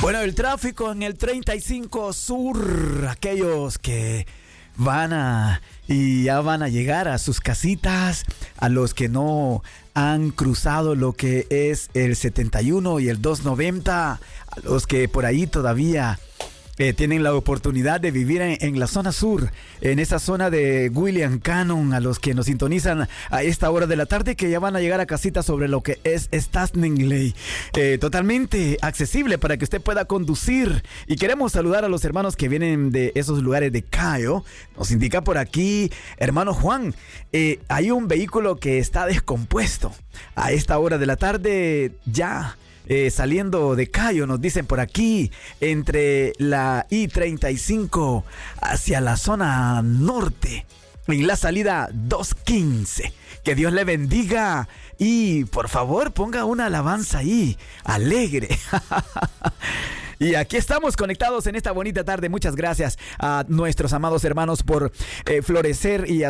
Bueno, el tráfico en el 35 Sur, aquellos que ya van a llegar a sus casitas, a los que no han cruzado lo que es el 71 y el 290, a los que por ahí todavía tienen la oportunidad de vivir en la zona sur, en esa zona de William Cannon, a los que nos sintonizan a esta hora de la tarde, que ya van a llegar a casitas sobre lo que es Stasningley, totalmente accesible para que usted pueda conducir. Y queremos saludar a los hermanos que vienen de esos lugares de Cayo. Nos indica por aquí, hermano Juan, hay un vehículo que está descompuesto a esta hora de la tarde ya. Saliendo de Cayo, nos dicen por aquí, entre la I-35 hacia la zona norte, en la salida 215. Que Dios le bendiga y por favor ponga una alabanza ahí, alegre. Y aquí estamos conectados en esta bonita tarde. Muchas gracias a nuestros amados hermanos por florecer y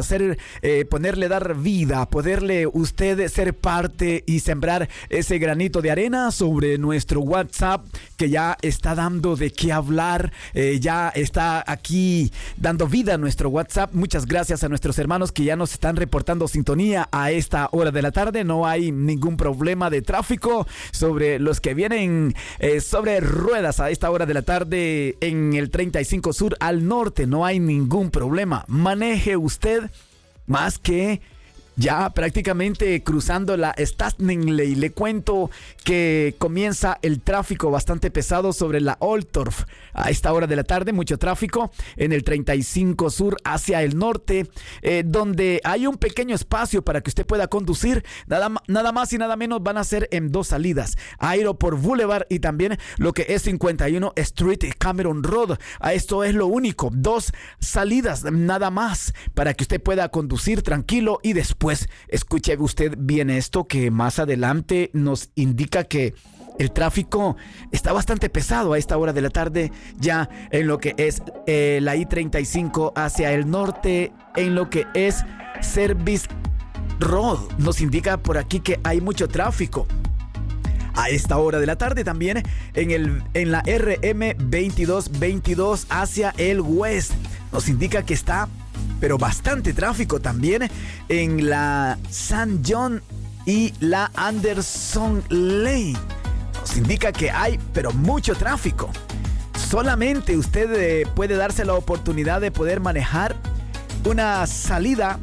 dar vida, poderle usted ser parte y sembrar ese granito de arena sobre nuestro WhatsApp, que ya está dando de qué hablar, ya está aquí dando vida a nuestro WhatsApp. Muchas gracias a nuestros hermanos que ya nos están reportando sintonía a esta hora de la tarde. No hay ningún problema de tráfico sobre los que vienen sobre ruedas a esta hora de la tarde en el 35 Sur al norte. No hay ningún problema. Maneje usted más que ya prácticamente cruzando la Stasningley. Le cuento que comienza el tráfico bastante pesado sobre la Oltorf a esta hora de la tarde. Mucho tráfico en el 35 Sur hacia el norte, donde hay un pequeño espacio para que usted pueda conducir. Nada más y nada menos van a ser en dos salidas: Aeroport Boulevard y también lo que es 51 Street Cameron Road. A esto es lo único, dos salidas nada más para que usted pueda conducir tranquilo. Y después escuche usted bien esto, que más adelante nos indica que el tráfico está bastante pesado a esta hora de la tarde, ya en lo que es la I-35 hacia el norte, en lo que es Service Road. Nos indica por aquí que hay mucho tráfico a esta hora de la tarde. También en la RM 2222 hacia el West nos indica que está pero bastante tráfico también en la San John y la Anderson Lane. Nos indica que hay pero mucho tráfico. Solamente usted puede darse la oportunidad de poder manejar una salida,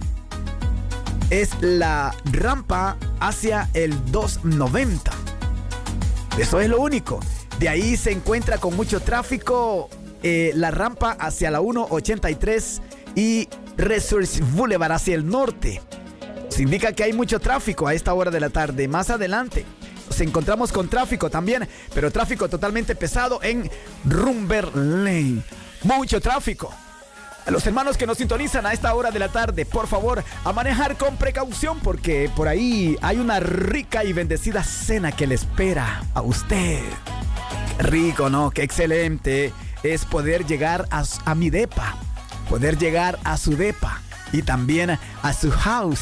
es la rampa hacia el 290. Eso es lo único. De ahí se encuentra con mucho tráfico la rampa hacia la 183 y Resource Boulevard hacia el norte. Se indica que hay mucho tráfico a esta hora de la tarde. Más adelante nos encontramos con tráfico también, pero tráfico totalmente pesado en Rumber Lane. Mucho tráfico. A los hermanos que nos sintonizan a esta hora de la tarde, por favor, a manejar con precaución, porque por ahí hay una rica y bendecida cena que le espera a usted. Qué rico, ¿no? Qué excelente es poder llegar a mi depa, poder llegar a su depa y también a su house,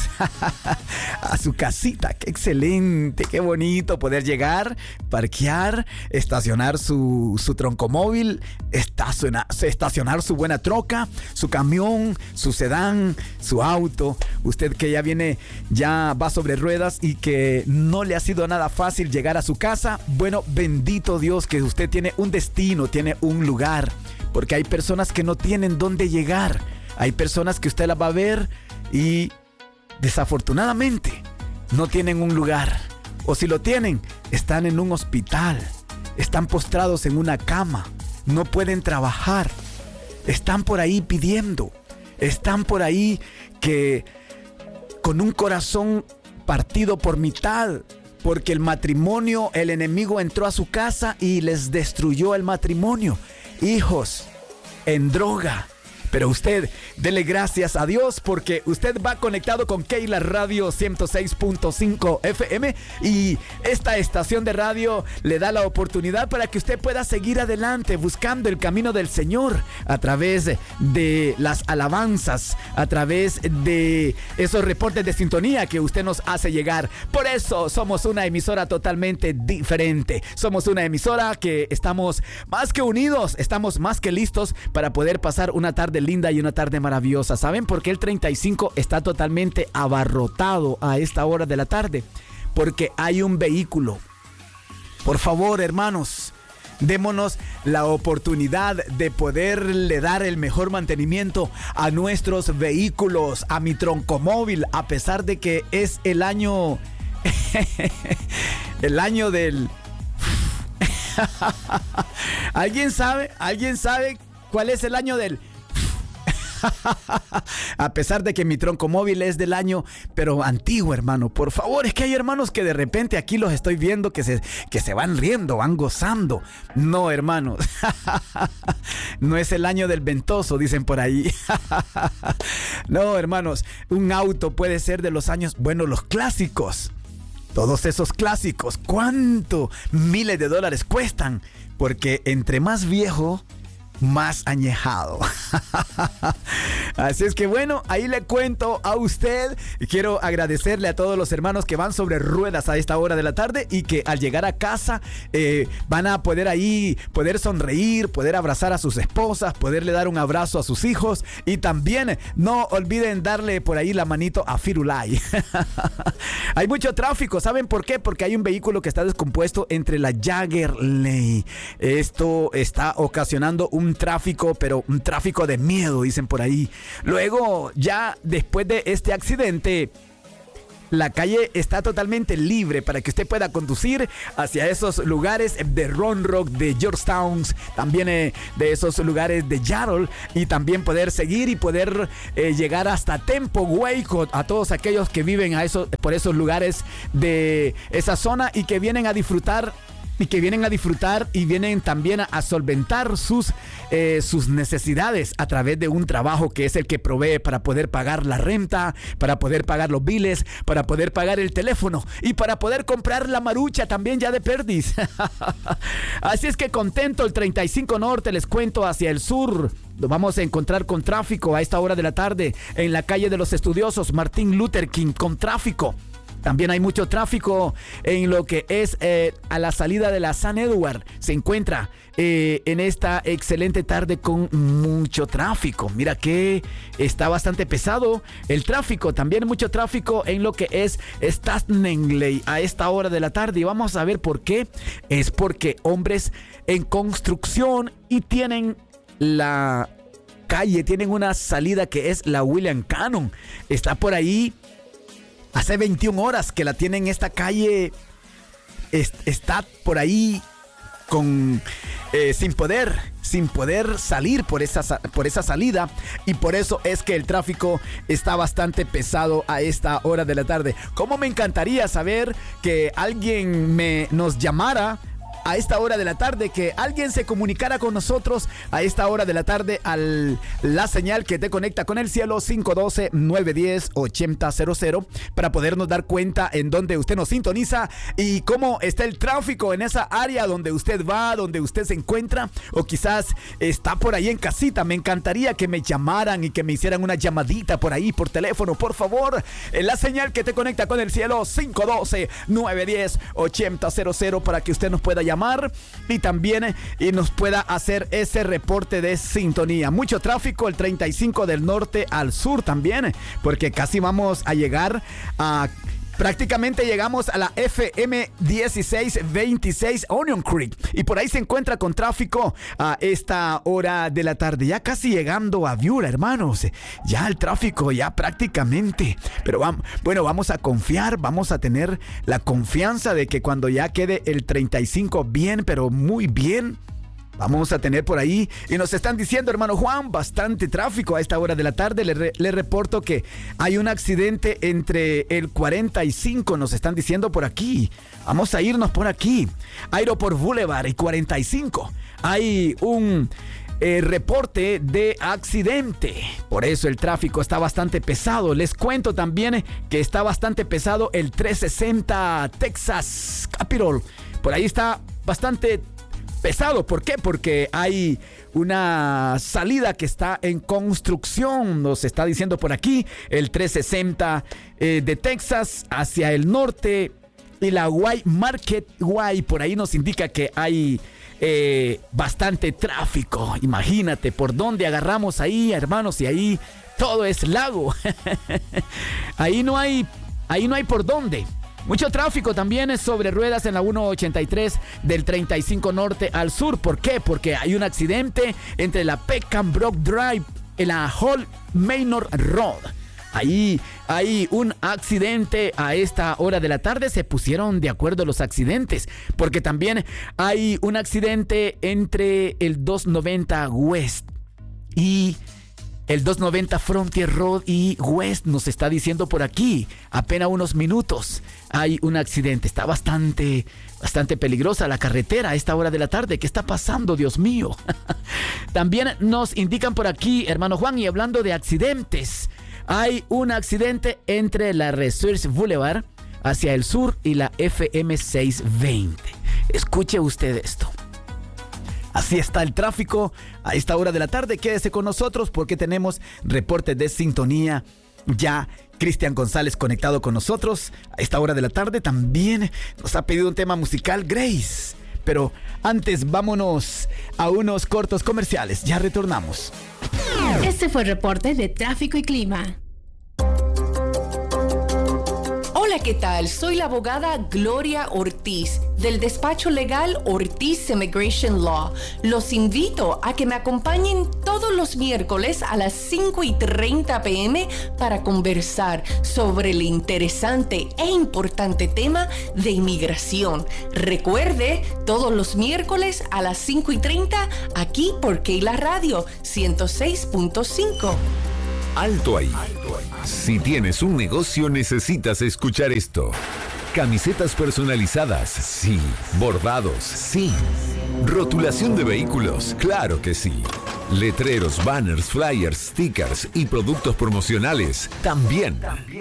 a su casita. Qué excelente, qué bonito poder llegar, parquear, estacionar su troncomóvil, estacionar su buena troca, su camión, su sedán, su auto. Usted que ya va sobre ruedas y que no le ha sido nada fácil llegar a su casa. Bueno, bendito Dios que usted tiene un destino, tiene un lugar, porque hay personas que no tienen dónde llegar. Hay personas que usted las va a ver y desafortunadamente no tienen un lugar. O si lo tienen, están en un hospital, están postrados en una cama, no pueden trabajar, están por ahí pidiendo, están por ahí que con un corazón partido por mitad, porque el matrimonio, el enemigo entró a su casa y les destruyó el matrimonio. Hijos en droga. Pero usted dele gracias a Dios porque usted va conectado con Keila Radio 106.5 FM y esta estación de radio le da la oportunidad para que usted pueda seguir adelante buscando el camino del Señor a través de las alabanzas, a través de esos reportes de sintonía que usted nos hace llegar. Por eso somos una emisora totalmente diferente. Somos una emisora que estamos más que unidos, estamos más que listos para poder pasar una tarde linda y una tarde maravillosa. ¿Saben por qué el 35 está totalmente abarrotado a esta hora de la tarde? Porque hay un vehículo. Por favor, hermanos, démonos la oportunidad de poderle dar el mejor mantenimiento a nuestros vehículos, a mi troncomóvil, a pesar de que es el año el año del ¿Alguien sabe cuál es el año del a pesar de que mi troncomóvil es del año, pero antiguo, hermano? Por favor, es que hay hermanos que de repente aquí los estoy viendo que se van riendo, van gozando. No, hermanos. No es el año del ventoso, dicen por ahí. No, hermanos, un auto puede ser de los años, bueno, los clásicos. Todos esos clásicos, ¿cuánto? Miles de dólares cuestan, porque entre más viejo, más añejado. Así es que bueno, ahí le cuento a usted. Quiero agradecerle a todos los hermanos que van sobre ruedas a esta hora de la tarde y que al llegar a casa van a poder sonreír, poder abrazar a sus esposas, poderle dar un abrazo a sus hijos y también no olviden darle por ahí la manito a Firulai. Hay mucho tráfico, ¿saben por qué? Porque hay un vehículo que está descompuesto entre la Jagger Lane. Esto está ocasionando un tráfico, pero un tráfico de miedo, dicen por ahí. Luego, ya después de este accidente, la calle está totalmente libre para que usted pueda conducir hacia esos lugares de Round Rock, de Georgetown, también de esos lugares de Yarrow, y también poder seguir y poder llegar hasta Tempo, Waycott, a todos aquellos que viven por esos lugares de esa zona y que vienen a disfrutar y vienen también a solventar sus necesidades a través de un trabajo que es el que provee para poder pagar la renta, para poder pagar los biles, para poder pagar el teléfono y para poder comprar la marucha también ya de perdiz. Así es que contento, el 35 Norte, les cuento, hacia el sur. Nos vamos a encontrar con tráfico a esta hora de la tarde en la calle de los Estudiosos, Martin Luther King, con tráfico. También hay mucho tráfico en lo que es a la salida de la San Edward. Se encuentra en esta excelente tarde con mucho tráfico. Mira que está bastante pesado el tráfico. También mucho tráfico en lo que es Statenley a esta hora de la tarde. Y vamos a ver por qué. Es porque hombres en construcción y tienen la calle, tienen una salida que es la William Cannon. Está por ahí. Hace 21 horas que la tienen esta calle, está por ahí sin poder salir por esa salida, y por eso es que el tráfico está bastante pesado a esta hora de la tarde. ¿Cómo me encantaría saber que alguien nos llamara a esta hora de la tarde, que alguien se comunicara con nosotros a esta hora de la tarde la señal que te conecta con el cielo, 512-910-8000, para podernos dar cuenta en dónde usted nos sintoniza y cómo está el tráfico en esa área donde usted va, donde usted se encuentra, o quizás está por ahí en casita. Me encantaría que me llamaran y que me hicieran una llamadita por ahí por teléfono, por favor. La señal que te conecta con el cielo, 512-910-8000, para que usted nos pueda llamar y también nos pueda hacer ese reporte de sintonía. Mucho tráfico, el 35 del norte al sur también, porque casi vamos a llegar a... Prácticamente llegamos a la FM 1626 Onion Creek y por ahí se encuentra con tráfico a esta hora de la tarde. Ya casi llegando a Viura, hermanos. Ya el tráfico ya prácticamente. Pero vamos a confiar, vamos a tener la confianza de que cuando ya quede el 35 bien, pero muy bien, vamos a tener por ahí, y nos están diciendo, hermano Juan, bastante tráfico a esta hora de la tarde. Le reporto que hay un accidente entre el 45, nos están diciendo por aquí. Vamos a irnos por aquí. Aeroport Boulevard y 45. Hay un reporte de accidente. Por eso el tráfico está bastante pesado. Les cuento también que está bastante pesado el 360 Texas Capitol. Por ahí está bastante pesado. ¿Por qué? Porque hay una salida que está en construcción. Nos está diciendo por aquí el 360 de Texas hacia el norte y la Y Market Y. Por ahí nos indica que hay bastante tráfico. Imagínate por dónde agarramos ahí, hermanos, y ahí todo es lago. Ahí no hay por dónde. Mucho tráfico también es sobre ruedas en la 183 del 35 norte al sur. ¿Por qué? Porque hay un accidente entre la Peckham-Brook Drive y la Hall Manor Road. Ahí hay un accidente a esta hora de la tarde. Se pusieron de acuerdo los accidentes, porque también hay un accidente entre el 290 West y el 290 Frontier Road y West. Nos está diciendo por aquí, apenas unos minutos, hay un accidente. Está bastante peligrosa la carretera a esta hora de la tarde. ¿Qué está pasando, Dios mío? También nos indican por aquí, hermano Juan, y hablando de accidentes, hay un accidente entre la Research Boulevard hacia el sur y la FM 620. Escuche usted esto. Así está el tráfico a esta hora de la tarde. Quédese con nosotros porque tenemos reportes de sintonía. Ya Cristian González conectado con nosotros a esta hora de la tarde. También nos ha pedido un tema musical, Grace. Pero antes vámonos a unos cortos comerciales. Ya retornamos. Este fue el reporte de tráfico y clima. Hola, ¿qué tal? Soy la abogada Gloria Ortiz del despacho legal Ortiz Immigration Law. Los invito a que me acompañen todos los miércoles a las 5:30 p.m. para conversar sobre el interesante e importante tema de inmigración. Recuerde, todos los miércoles a las 5:30 aquí por Keila Radio 106.5. Alto ahí. Si tienes un negocio, necesitas escuchar esto. Camisetas personalizadas, sí. Bordados, sí. Rotulación de vehículos, claro que sí. Letreros, banners, flyers, stickers y productos promocionales, también.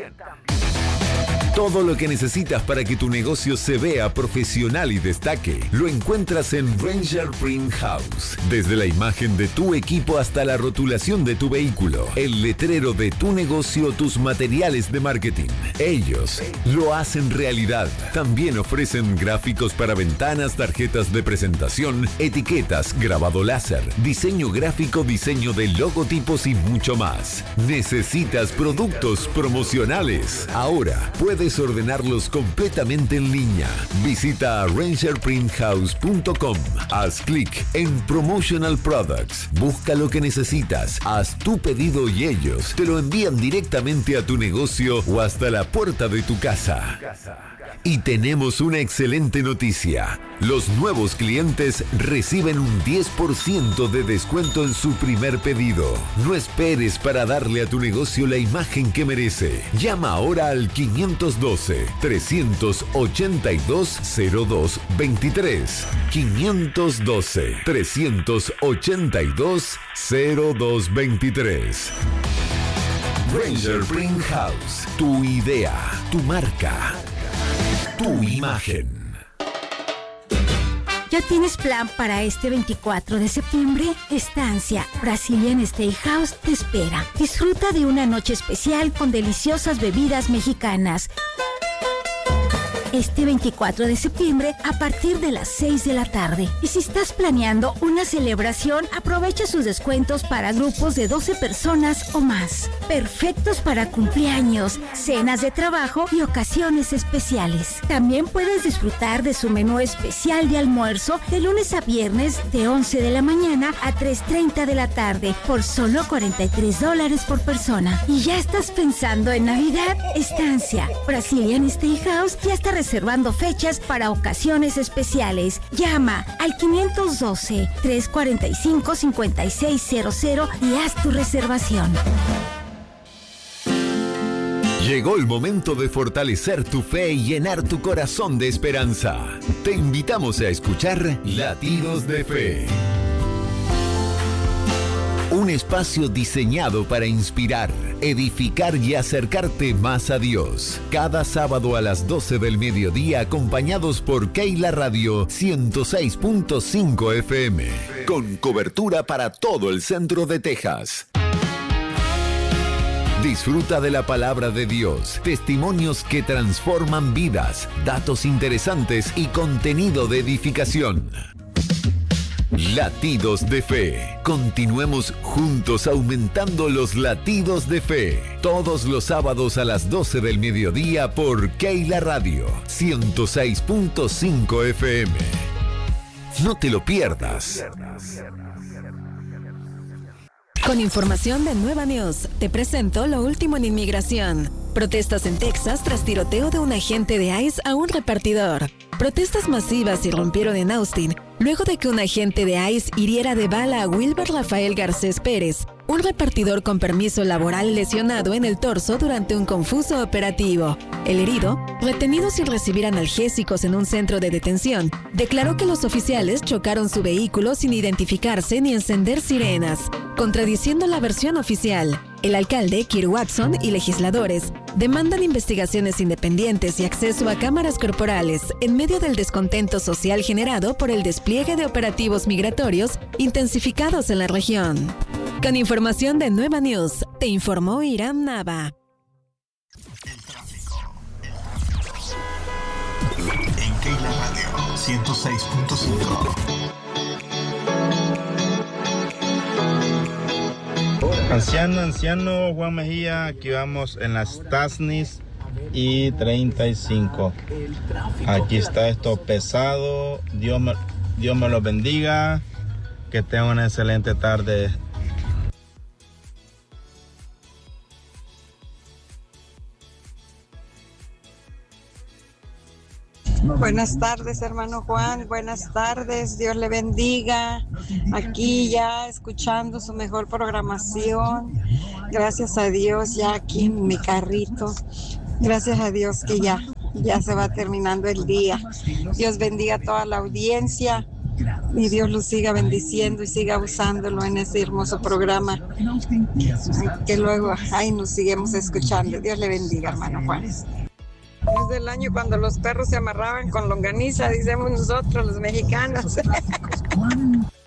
Todo lo que necesitas para que tu negocio se vea profesional y destaque, lo encuentras en Ranger Print House. Desde la imagen de tu equipo hasta la rotulación de tu vehículo, el letrero de tu negocio, tus materiales de marketing. Ellos lo hacen realidad. También ofrecen gráficos para ventanas, tarjetas de presentación, etiquetas, grabado láser, diseño gráfico, diseño de logotipos y mucho más. ¿Necesitas productos promocionales? Ahora puedes ordenarlos completamente en línea. Visita rangerprinthouse.com. Haz clic en Promotional Products. Busca lo que necesitas. Haz tu pedido y ellos te lo envían directamente a tu negocio o hasta la puerta de tu casa. Y tenemos una excelente noticia. Los nuevos clientes reciben un 10% de descuento en su primer pedido. No esperes para darle a tu negocio la imagen que merece. Llama ahora al 512-382-0223. 512-382-0223. Ranger Print House. Tu idea, tu marca, tu imagen. ¿Ya tienes plan para este 24 de septiembre? Estancia Brazilian Steakhouse te espera. Disfruta de una noche especial con deliciosas bebidas mexicanas. Este 24 de septiembre a partir de las 6 de la tarde. Y si estás planeando una celebración, aprovecha sus descuentos para grupos de 12 personas o más. Perfectos para cumpleaños, cenas de trabajo y ocasiones especiales. También puedes disfrutar de su menú especial de almuerzo de lunes a viernes de 11 de la mañana a 3:30 de la tarde por solo $43 por persona. ¿Y ya estás pensando en Navidad? Estancia Brazilian Steakhouse ya está reservando fechas para ocasiones especiales. Llama al 512-345-5600 y haz tu reservación. Llegó el momento de fortalecer tu fe y llenar tu corazón de esperanza. Te invitamos a escuchar Latidos de Fe. Un espacio diseñado para inspirar, edificar y acercarte más a Dios. Cada sábado a las 12 del mediodía, acompañados por Keila Radio 106.5 FM. Con cobertura para todo el centro de Texas. Disfruta de la palabra de Dios, testimonios que transforman vidas, datos interesantes y contenido de edificación. Latidos de Fe. Continuemos juntos aumentando los latidos de fe. Todos los sábados a las 12 del mediodía por Keila Radio 106.5 FM. No te lo pierdas. Con información de Nueva News, te presento lo último en inmigración. Protestas en Texas tras tiroteo de un agente de ICE a un repartidor. Protestas masivas irrumpieron en Austin luego de que un agente de ICE hiriera de bala a Wilber Rafael Garcés Pérez, un repartidor con permiso laboral lesionado en el torso durante un confuso operativo. El herido, retenido sin recibir analgésicos en un centro de detención, declaró que los oficiales chocaron su vehículo sin identificarse ni encender sirenas, contradiciendo la versión oficial. El alcalde, Kirk Watson, y legisladores demandan investigaciones independientes y acceso a cámaras corporales en medio del descontento social generado por el despliegue de operativos migratorios intensificados en la región. Con información de Nueva News, te informó Iram Nava. El tráfico. En Keila Radio 106.5. Anciano, Juan Mejía, aquí vamos en las Tasnis y 35. Aquí está esto pesado, Dios me lo bendiga, que tengan una excelente tarde. Buenas tardes, hermano Juan, buenas tardes, Dios le bendiga. Aquí ya escuchando su mejor programación, gracias a Dios, ya aquí en mi carrito, gracias a Dios que ya se va terminando el día. Dios bendiga a toda la audiencia y Dios lo siga bendiciendo y siga usándolo en ese hermoso programa, que luego ahí nos seguimos escuchando. Dios le bendiga, hermano Juan. Es del año cuando los perros se amarraban con longaniza, decimos nosotros los mexicanos.